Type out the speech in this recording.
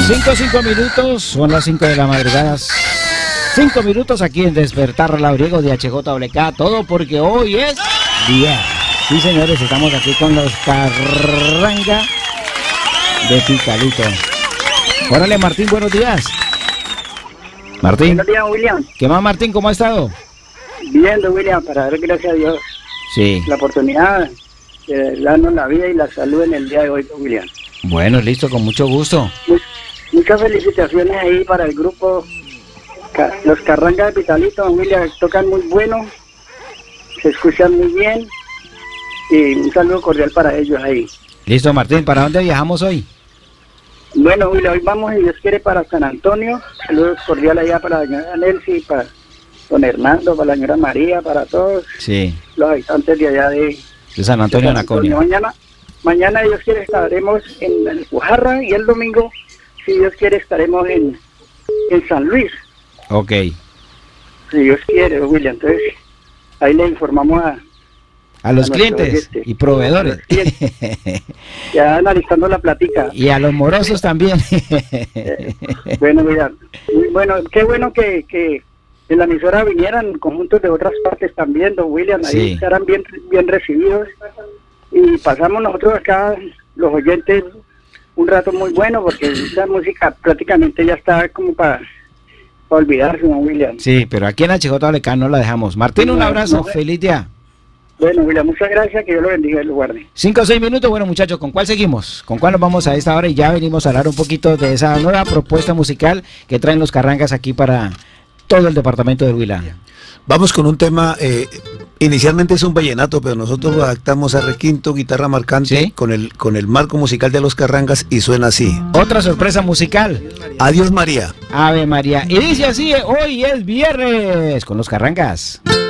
5 minutos, son las 5 de la madrugada. 5 minutos aquí en Despertar Labriego de HJWK. Todo porque hoy es día. Sí, señores, estamos aquí con los Carranga de Picalito. Órale, Martín, buenos días. Martín. Buenos días, William. ¿Qué más, Martín? ¿Cómo ha estado? Bien, William, para dar gracias a Dios. Sí. La oportunidad de darnos la vida y la salud en el día de hoy, William. Bueno, listo, con mucho gusto. Muchas felicitaciones ahí para el grupo Los Carranga de Picalito, William. Tocan muy bueno, se escuchan muy bien y un saludo cordial para ellos ahí. Listo, Martín, ¿para dónde viajamos hoy? Bueno, William, hoy vamos, si Dios quiere, para San Antonio. Saludos cordiales allá para la señora Nelcy, para don Hernando, para la señora María, para todos los habitantes de allá de San Antonio, Anaconio. Mañana, Dios quiere, estaremos en el Pujarra y el domingo, si Dios quiere, estaremos en San Luis. Ok. Si Dios quiere, William. Entonces, ahí le informamos a los clientes y proveedores. Ya analizando la plática. Y a los morosos también. Bueno, mira, bueno, qué bueno que en la emisora vinieran conjuntos de otras partes también, don William, ahí estarán bien recibidos. Y pasamos nosotros acá, los oyentes, un rato muy bueno, porque esa música prácticamente ya está como para olvidarse, don William. Sí, pero aquí en HJWK no la dejamos. Martín, un abrazo, feliz día. Bueno, William, muchas gracias, que Dios lo bendiga y lo guarde. 5 o 6 minutos, bueno muchachos, ¿con cuál seguimos? ¿Con cuál nos vamos a esta hora? Y ya venimos a hablar un poquito de esa nueva propuesta musical que traen los Carrangas aquí para todo el departamento del Huila. Vamos con un tema, inicialmente es un vallenato, pero nosotros lo adaptamos a requinto, guitarra marcante, con el marco musical de los Carrangas y suena así. Otra sorpresa musical. Adiós María. Ave María. Y dice así, hoy es viernes con los Carrangas.